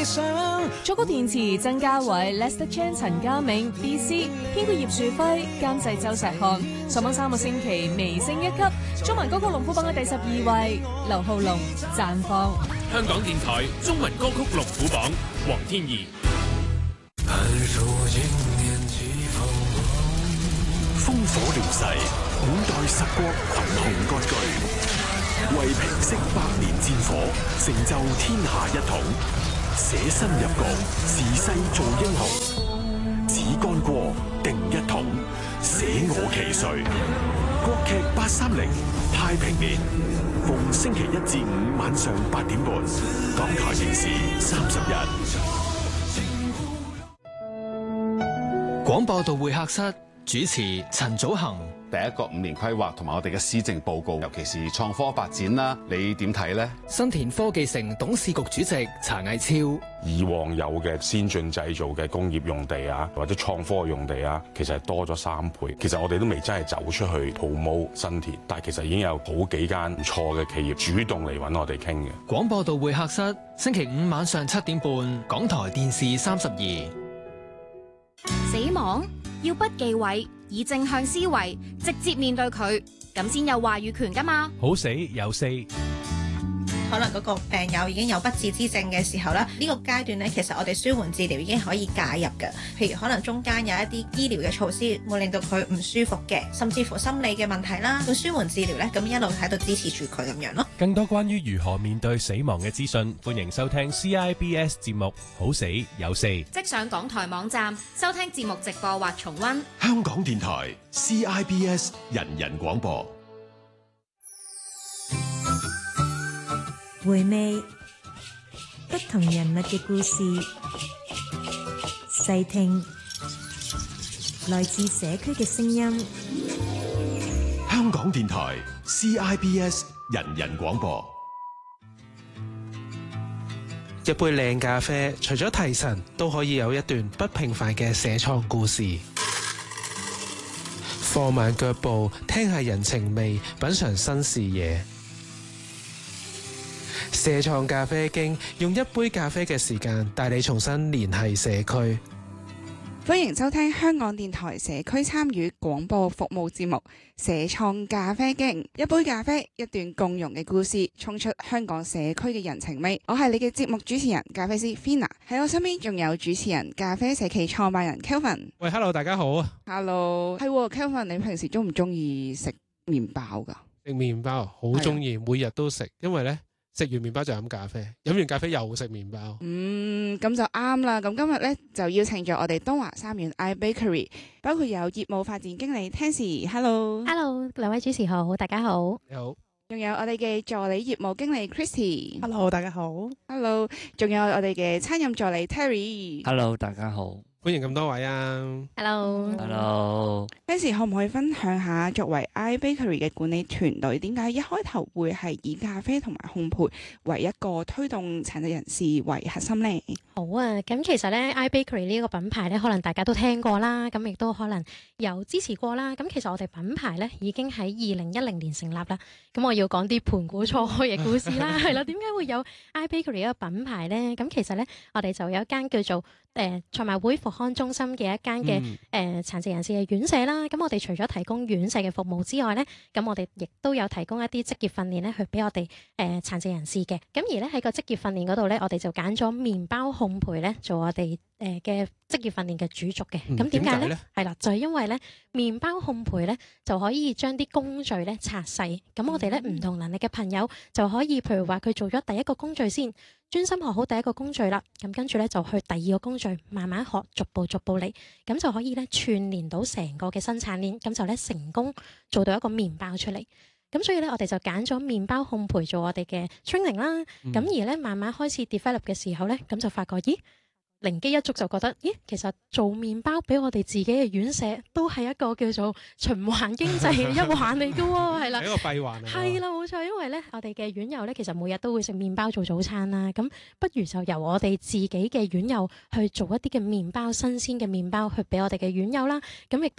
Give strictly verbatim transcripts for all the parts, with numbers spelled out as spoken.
想。 作曲填詞曾家偉、Lester Chan、陳家銘、B C， 編曲葉樹輝，監製周石漢。上榜三個星期微升一級，中文歌曲龍虎榜嘅第十二位，劉浩龍《綻放》。 香港電台中文歌曲龍虎榜，黃天怡。 烽火亂世，五代十國群雄割據，為平息百年戰火，成就天下一統，捨身入局，時勢做英雄，只干過定一統，捨我其誰。國劇八三零太平年，逢星期一至五晚上八點半，港台電視三十一。 廣播道會客室主持陳祖恒。 第一個五年規劃同埋我哋嘅施政報告，尤其是創科發展啦，你點睇呢？ 新田科技城董事局主席查毅超。 以往有嘅先進製造嘅工業用地啊，或者創科用地啊，其實係多咗三倍。其實我哋都未真係走出去 promote 新田，但係其實已經有好幾間唔錯嘅企業主動嚟揾我哋傾嘅。 廣播道會客室，星期五晚上七點半，港台電視三十二。 死亡要不忌諱，以正向思維，直接面對佢，咁先有話語權㗎嘛。 好死有四。 可能嗰個病友已經有不治之症嘅時候咧，呢個階段咧，其實我哋舒緩治療已經可以介入嘅。譬如可能中間有一啲醫療嘅措施，會令到佢唔舒服嘅，甚至乎心理嘅問題啦。咁舒緩治療咧，咁一路喺度支持住佢咁樣咯。 更多關於如何面對死亡嘅資訊，歡迎收聽 C I B S 節目《好死有四》， 即上港台網站收聽節目直播或重溫。 香港電台 C I B S 人人廣播。 回味不同人物嘅故事，細聽來自社區嘅聲音。 香港電台 C I B S 人人廣播。 一杯靚咖啡，除咗提神，都可以有一段不平凡嘅社創故事。放慢腳步，聽下人情味，品嘗新視野。社創咖啡經，用一杯咖啡嘅時間帶你重新聯繫社區。 歡迎收聽香港電台社區參與廣播服務節目《社創咖啡經》，一杯咖啡，一段共融嘅故事，衝出香港社區嘅人情味。我係你嘅節目主持人咖啡師 Fina， 喺我身邊仲有主持人咖啡社企創辦人 Kelvin。 喂 ，Hello， 大家好啊。 Hello， 係 Kelvin， 你平時中唔中意食麵包噶？ 食麵包好中意，每日都食，因為呢。食完麵包就飲咖啡，飲完咖啡又食麵包。 嗯，咁就啱啦。咁今日咧就邀請咗我哋東華三院 iBakery， 包括有業務發展經理 Tansy，Hello，Hello， 兩位主持好，大家好。 你好。 仲有我哋嘅助理業務經理 Christy，Hello， 大家好。 Hello， 仲有我哋嘅餐飲助理 Terry，Hello， 大家好。 歡迎咁多位啊 ！Hello，Hello。 Tansy 可唔可以分享下作為 iBakery 嘅管理團隊，點解一開頭會係以咖啡同埋烘焙為一個推動殘疾人士為核心呢？ 好啊，咁其實咧 iBakery 呢個品牌咧，可能大家都聽過啦，咁亦都可能有支持過啦。咁其實我哋品牌咧已經喺二零一零年成立啦。咁我要講啲盤古初開嘅故事啦，係啦，點解會有 iBakery 呢個品牌咧？咁其實咧，我哋就有一間叫做誒賽馬會復康中心嘅一間嘅誒殘疾人士嘅院舍啦。咁我哋除咗提供院舍嘅服務之外咧，咁我哋亦都有提供一啲職業訓練咧，去俾我哋誒殘疾人士嘅。咁而咧喺個職業訓練嗰度咧，我哋就揀咗麵包烘焙咧做我哋誒嘅職業訓練嘅主軸嘅。咁點解咧？係啦，就係因為咧麵包烘焙咧就可以將啲工序咧拆細。咁我哋咧唔同能力嘅朋友就可以，譬如話佢做咗第一個工序先，專心學好第一個工序啦。咁跟住咧就去第二個工序，慢慢學，逐步逐步嚟，咁就可以咧串連到成個嘅生產鏈，咁就咧成功做到一個麵包出嚟。咁所以咧，我哋就揀咗麵包烘焙做我哋嘅 training 啦。咁、嗯、而咧慢慢開始 develop 嘅時候咧，咁就發覺，咦，靈機一觸就覺得，咦，其實做麵包俾我哋自己嘅院舍都係一個叫做循環經濟嘅一環嚟㗎喎，係啦， 係一個閉環嚟。 係啦，冇錯，因為咧我哋嘅院友咧其實每日都會食麵包做早餐啦，咁不如就由我哋自己嘅院友去做一啲嘅麵包，新鮮嘅麵包去俾我哋嘅院友啦。咁亦都咧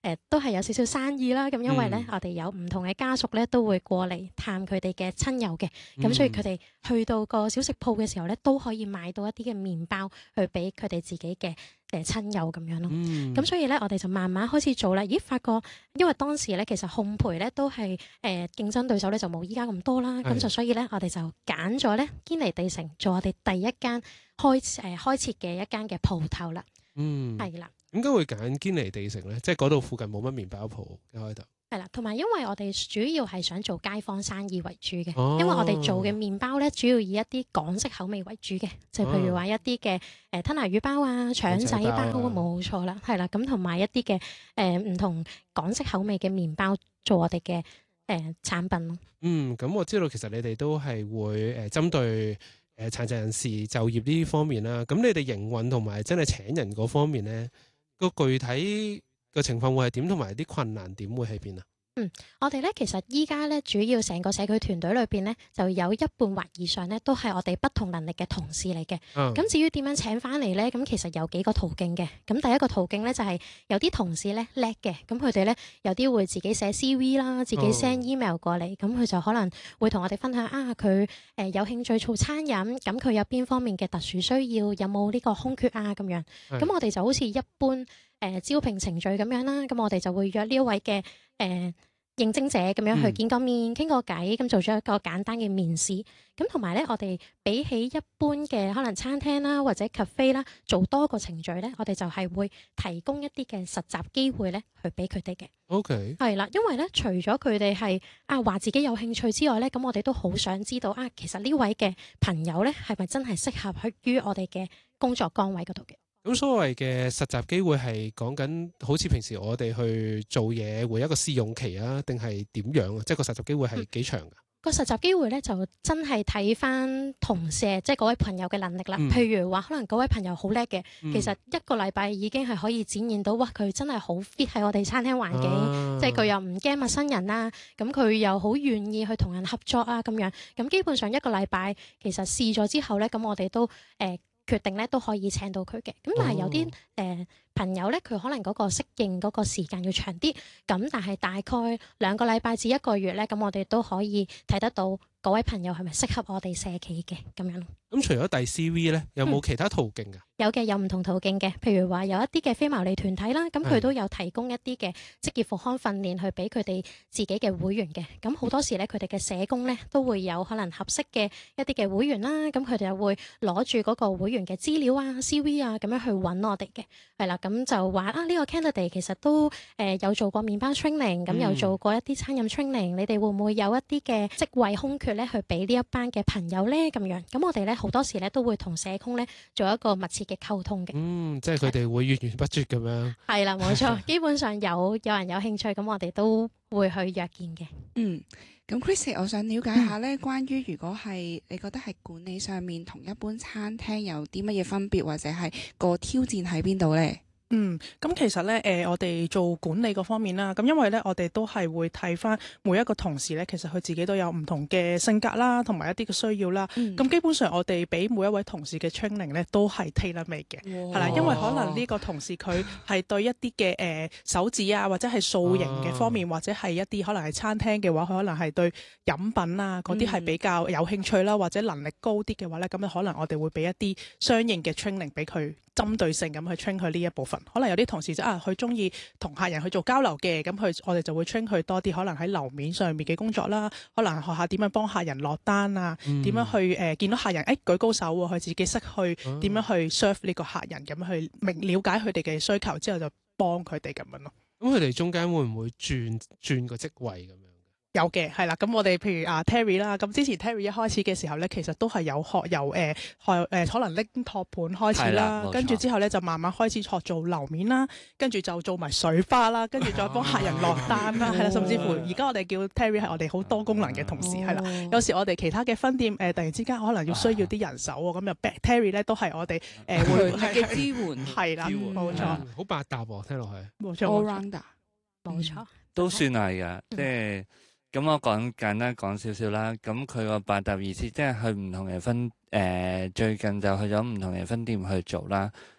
呃、都係有少少生意啦。咁因為咧， 嗯、 我哋有唔同嘅家屬咧都會過嚟探佢哋嘅親友嘅，咁、嗯、所以佢哋去到個小食鋪嘅時候咧，都可以買到一啲嘅麵包去俾佢哋自己嘅誒親友咁樣咯。咁、嗯、所以咧，我哋就慢慢開始做啦。咦，發覺因為當時咧，其實烘焙咧都係誒、呃、競爭對手咧就冇依家咁多啦。咁就所以咧，我哋就揀咗咧堅尼地城做我哋第一間開誒、呃、開設嘅一間嘅鋪頭啦。嗯，係啦。 點解會揀堅尼地城咧？即係嗰度附近冇乜麵包鋪一開頭。 係啦，同埋因為我哋主要係想做街坊生意為主嘅， 哦、 因為我哋做嘅麵包咧，主要以一啲港式口味為主嘅，就譬如話一啲嘅誒吞拿魚包啊、腸仔包，冇錯啦，係啦，咁同埋一啲嘅誒唔同港式口味嘅麵包做我哋嘅誒產品咯。 嗯，咁我知道其實你哋都係會誒針對誒殘疾人士就業呢方面啦。咁你哋營運同埋真係請人嗰方面咧，個具體個情況會係點，同埋啲困難點會喺邊啊？ 嗯，我哋咧其實依家咧主要成個社區團隊裏邊咧，就有一半或以上咧都係我哋不同能力嘅同事嚟嘅。咁、嗯、至於點樣請翻嚟咧，咁其實有幾個途徑嘅。咁第一個途徑咧就係、是、有啲同事咧叻嘅，咁佢哋咧有啲會自己寫 C V 啦，自己 send email 過嚟，咁佢、嗯、就可能會同我哋分享啊，佢誒有興趣做餐飲，咁佢有邊方面嘅特殊需要，有冇呢個空缺啊咁樣。咁是我哋就好似一般誒、呃、招聘程序咁樣啦，咁我哋就會約呢一位嘅誒、呃應徵者咁樣去見個面傾個偈，咁做咗一個簡單嘅面試。咁同埋咧，我哋比起一般嘅可能餐廳啦或者 cafe 啦，做多個程序咧，我哋就係會提供一啲嘅實習機會咧，去俾佢哋嘅。 OK， 係啦，因為咧，除咗佢哋係啊話自己有興趣之外咧，咁我哋都好想知道啊，其實呢位嘅朋友咧係咪真係適合去於我哋嘅工作崗位嗰度嘅？ 咁所謂嘅實習機會係講緊，好似平時我哋去做嘢會有一個試用期啊，定係點樣啊？即係個實習機會係幾長㗎？ 個、嗯、實習機會咧就真係睇翻同事，即係嗰位朋友嘅能力啦。嗯、譬如話，可能嗰位朋友好叻嘅，嗯、其實一個禮拜已經係可以展現到，哇！佢真係好 fit 喺我哋餐廳環境，啊、即係佢又唔驚陌生人啦，咁佢又好願意去同人合作啊，咁樣。咁基本上一個禮拜其實試咗之後咧，咁我哋都誒。呃決定咧都可以請到佢嘅，咁但係有啲誒、呃、朋友咧，佢可能嗰個適應嗰個時間要長啲，咁但係大概兩個禮拜至一個月咧，咁我哋都可以睇得到嗰位朋友係咪適合我哋社企嘅咁樣。 咁除咗遞 C V 咧，有冇其他途徑㗎？ 嗯、有嘅，有唔同途徑嘅，譬如話有一啲嘅非牟利團體啦，咁佢都有提供一啲嘅職業復康訓練去俾佢哋自己嘅會員嘅。咁好多時咧，佢哋嘅社工咧都會有可能合適嘅一啲嘅會員啦，咁佢哋又會攞住嗰個會員嘅資料啊、C V 啊咁樣去揾我哋嘅。係啦，咁就話啊，呢、呢個 candidate 其實都誒、呃、有做過麵包 training，咁有做過一啲餐飲 training，、嗯、你哋會唔會有一啲嘅職位空缺咧，去俾呢一班嘅朋友咧咁樣？咁我哋咧好多時咧都會同社工咧做一個密切嘅溝通嘅。嗯， 即係佢哋會源源不絕咁樣。係啦， 冇錯，基本上有有人有興趣，咁我哋都會去約見嘅。 嗯，咁 Chrissy， 我想了解下咧，關於如果係你覺得係管理上面同一般餐廳有啲乜嘢分別，或者係個挑戰喺邊度咧？ 嗯，咁其實咧，誒、呃，我哋做管理嗰方面啦，咁因為咧，我哋都係會睇翻每一個同事咧，其實佢自己都有唔同嘅性格啦，同埋一啲嘅需要啦。咁、嗯、基本上我哋俾每一位同事嘅 training 咧，都係 tailor made 嘅，係啦哇，因為可能呢個同事佢係對一啲嘅誒手指啊，或者係塑形嘅方面，啊、或者係一啲可能係餐廳嘅話，佢可能係對飲品啊嗰啲係比較有興趣啦，或者能力高啲嘅話咧，咁可能我哋會俾一啲相應嘅 training 俾佢。針對性咁去 train 佢呢一部分，可能有啲同事就啊，佢中意同客人去做交流嘅，咁佢我哋就會 train 佢多啲，可能喺樓面上面嘅工作啦，可能學下點樣幫客人落單啊，點、嗯、樣去誒、呃、見到客人誒、哎、舉高手喎，佢自己識去點樣去 serve 呢個客人，咁去明了解佢哋嘅需求之後就幫佢哋咁樣咯。咁佢哋中間會唔會轉轉個職位咁樣？有嘅，係啦，咁我哋譬如啊 Terry 啦，咁之前 Terry 一開始嘅時候咧，其實都係有學由誒學誒可能拎托盤開始啦，跟住之後咧就慢慢開始學做樓面啦，跟住就做埋水花啦，跟住再幫客人落單啦，係啦，甚至乎而家我哋叫 Terry 係我哋好多功能嘅同事，係啦、哦，有時我哋其他嘅分店誒、呃、突然之間可能要需要啲人手喎，咁就 Terry 咧都係我哋誒、呃、會嘅支援，係啦，冇錯，好百搭喎，聽落去，冇錯 all rounder， 冇錯， 都算係㗎，即係。咁我講簡單講少少啦，咁佢個百搭意思即係去唔同嘅分誒、呃，最近就去咗唔同嘅分店去做啦。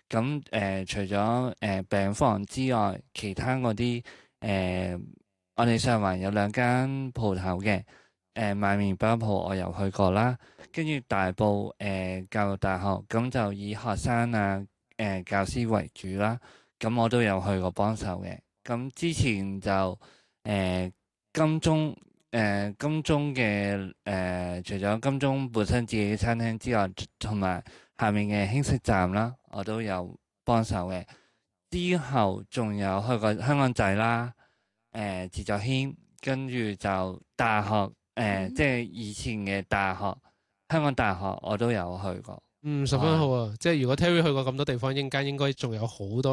咁誒、呃，除咗誒、呃、病房之外，其他嗰啲誒，我哋上環有兩間鋪頭嘅，誒、呃、賣麵包鋪我有去過啦。跟住大埔誒、呃、教育大學，咁就以學生啊誒、呃、教師為主啦。咁我都有去過幫手嘅。咁之前就誒、呃、金鐘誒、呃、金鐘嘅誒、呃，除咗金鐘本身自己嘅餐廳之外，同埋下面嘅興食站啦，我都有幫手嘅。之後仲有去過香港仔啦，誒、呃、自助軒，跟住就大學誒，呃嗯、即係以前嘅大學，香港大學我都有去過。 嗯，十分好啊！即係如果 Terry 去過咁多地方，應間應該仲有好多